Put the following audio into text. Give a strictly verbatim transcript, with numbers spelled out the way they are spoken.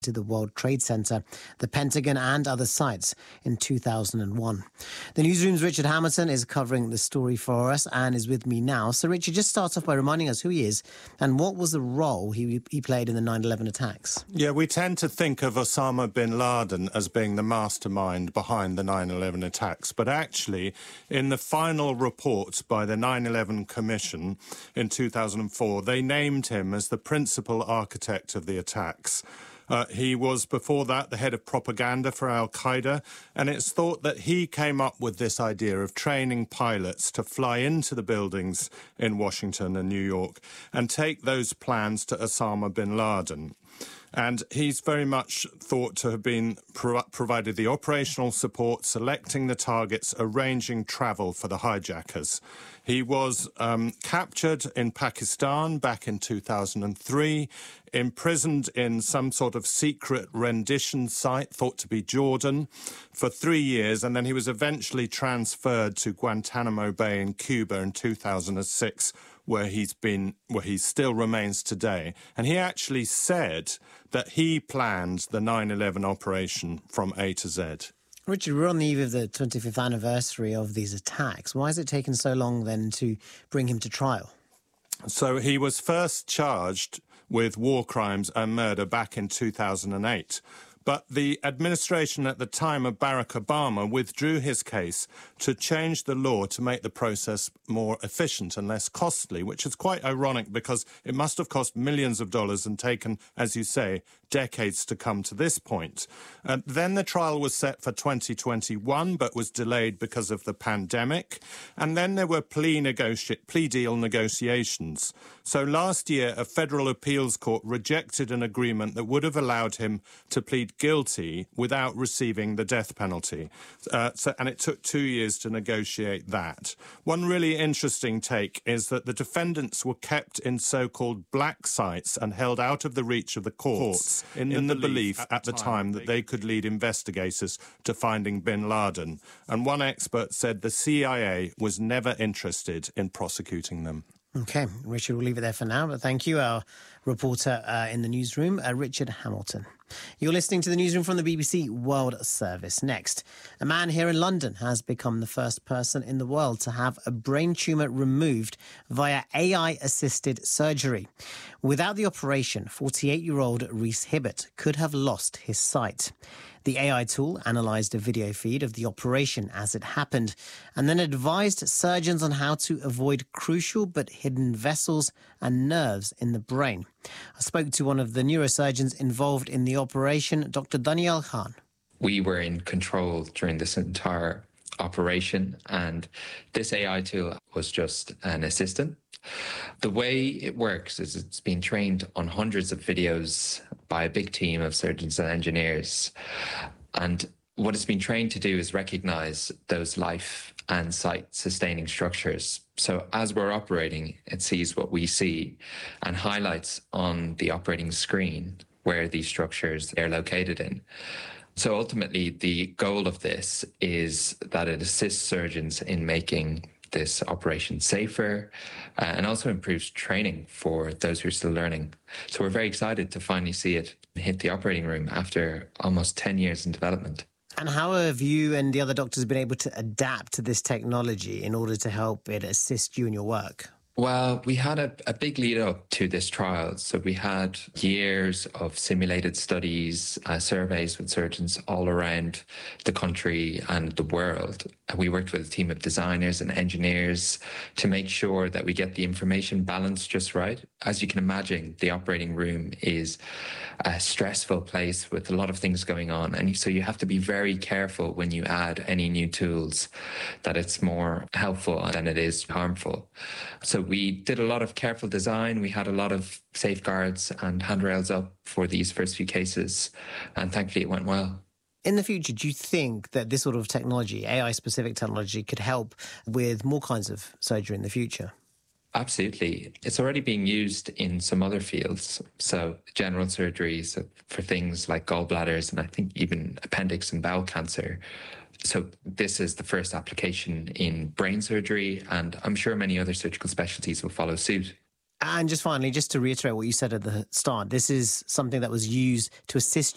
to the World Trade Center, the Pentagon and other sites in two thousand one. The newsroom's Richard Hamilton is covering the story for us and is with me now. So Richard, just start off by reminding us who he is and what was the role he, he played in the nine eleven attacks. Yeah, we tend to think of Osama bin Laden as being the mastermind behind the nine eleven attacks, but actually in the final report by the nine eleven Commission in two thousand four, they named him as the principal architect of the attacks. Uh, he was, before that, the head of propaganda for al-Qaeda, and it's thought that he came up with this idea of training pilots to fly into the buildings in Washington and New York and take those plans to Osama bin Laden. And he's very much thought to have been pro- provided the operational support, selecting the targets, arranging travel for the hijackers. He was um, captured in Pakistan back in two thousand three, imprisoned in some sort of secret rendition site thought to be Jordan for three years, and then he was eventually transferred to Guantanamo Bay in Cuba in two thousand six, where he's been, where he still remains today. And he actually said that he planned the nine eleven operation from A to Z. Richard, we're on the eve of the twenty-fifth anniversary of these attacks. Why has it taken so long then to bring him to trial? So he was first charged with war crimes and murder back in two thousand eight. But the administration at the time of Barack Obama withdrew his case to change the law to make the process more efficient and less costly, which is quite ironic because it must have cost millions of dollars and taken, as you say, decades to come to this point. And then the trial was set for twenty twenty-one, but was delayed because of the pandemic. And then there were plea, negoti- plea deal negotiations. So last year, a federal appeals court rejected an agreement that would have allowed him to plead guilty without receiving the death penalty. Uh, so, and it took two years to negotiate that. One really interesting take is that the defendants were kept in so-called black sites and held out of the reach of the courts in, in the, the belief at, at the time that they could lead investigators to finding bin Laden. And one expert said the C I A was never interested in prosecuting them. OK, Richard, we'll leave it there for now. But thank you, our reporter uh, in the newsroom, uh, Richard Hamilton. You're listening to the newsroom from the B B C World Service. Next, a man here in London has become the first person in the world to have a brain tumour removed via A I-assisted surgery. Without the operation, forty-eight-year-old Rhys Hibbert could have lost his sight. The A I tool analysed a video feed of the operation as it happened and then advised surgeons on how to avoid crucial but hidden vessels and nerves in the brain. I spoke to one of the neurosurgeons involved in the operation, Doctor Daniel Khan. We were in control during this entire operation, and this A I tool was just an assistant. The way it works is it's been trained on hundreds of videos by a big team of surgeons and engineers. And what it's been trained to do is recognize those life and sight-sustaining structures. So as we're operating, it sees what we see and highlights on the operating screen where these structures are located in. So ultimately, the goal of this is that it assists surgeons in making this operation safer uh, and also improves training for those who are still learning. So we're very excited to finally see it hit the operating room after almost ten years in development. And how have you and the other doctors been able to adapt to this technology in order to help it assist you in your work? Well, we had a, a big lead up to this trial. So we had years of simulated studies, uh, surveys with surgeons all around the country and the world. And we worked with a team of designers and engineers to make sure that we get the information balanced just right. As you can imagine, the operating room is a stressful place with a lot of things going on. And so you have to be very careful when you add any new tools that it's more helpful than it is harmful. So we did a lot of careful design. We had a lot of safeguards and handrails up for these first few cases. And thankfully, it went well. In the future, do you think that this sort of technology, A I-specific technology, could help with more kinds of surgery in the future? Absolutely. It's already being used in some other fields. So general surgeries for things like gallbladders and I think even appendix and bowel cancer. So this is the first application in brain surgery, and I'm sure many other surgical specialties will follow suit. And just finally, just to reiterate what you said at the start, this is something that was used to assist